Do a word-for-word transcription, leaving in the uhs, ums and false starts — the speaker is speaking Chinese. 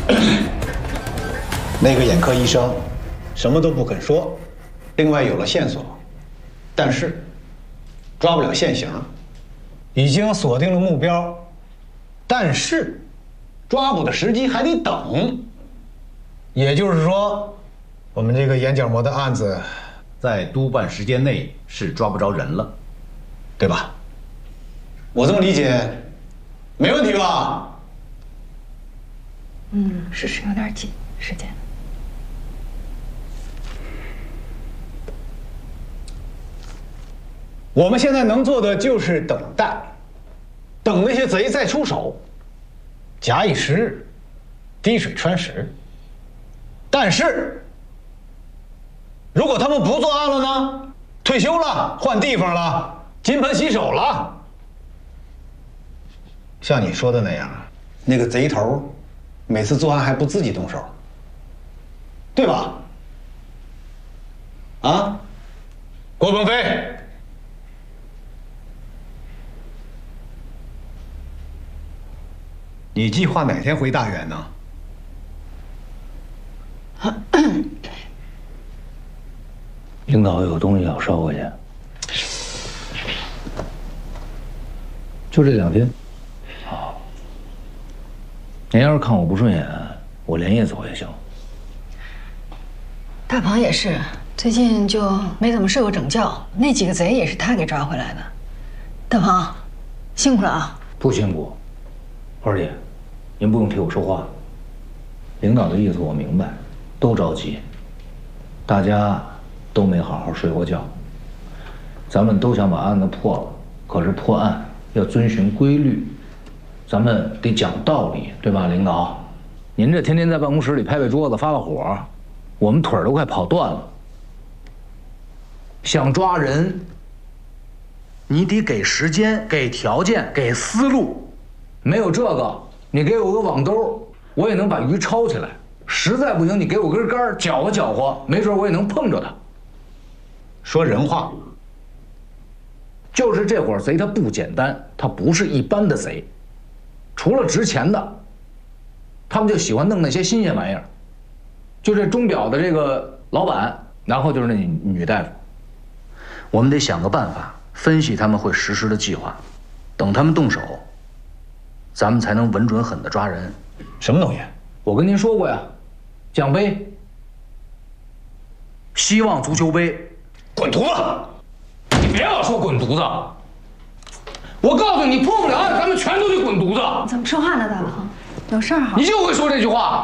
那个眼科医生什么都不肯说，另外有了线索，但是抓不了现行，已经锁定了目标，但是抓捕的时机还得等。也就是说，我们这个眼角膜的案子， 在督办时间内是抓不着人了， 对吧？我这么理解，没问题吧？ 嗯，是是有点紧时间。 我们现在能做的就是等待，等那些贼再出手，假以时日，滴水穿石。但是，如果他们不作案了呢？退休了，换地方了，金盆洗手了，像你说的那样，那个贼头每次作案还不自己动手，对吧？啊，郭鹏飞。你计划哪天回大员呢？ 领导有东西要捎回去，就这两天。啊，您要是看我不顺眼，我连夜走也行。 大鹏也是，最近就没怎么受过整教，那几个贼也是他给抓回来的。大鹏，辛苦了啊！ 不辛苦，花姐，您不用替我说话。领导的意思我明白，都着急，大家都没好好睡过觉，咱们都想把案子破了，可是破案要遵循规律，咱们得讲道理，对吧，领导？您这天天在办公室里拍拍桌子发发火，我们腿儿都快跑断了。想抓人，你得给时间、给条件、给思路，没有这个，你给我个网兜，我也能把鱼抄起来。实在不行，你给我根杆搅和搅和，没准我也能碰着他。 说人话， 就是这伙贼他不简单，他不是一般的贼，除了值钱的，他们就喜欢弄那些新鲜玩意儿。就这钟表的这个老板，然后就是那女大夫，我们得想个办法，分析他们会实施的计划，等他们动手，咱们才能稳准狠的抓人。 什么东西？ 我跟您说过呀，奖杯，希望足球杯。 滚犊子！ 你别老说滚犊子！我告诉你，破不了案，咱们全都得滚犊子！ 怎么说话呢，大鹏？有事儿好？ 你就会说这句话。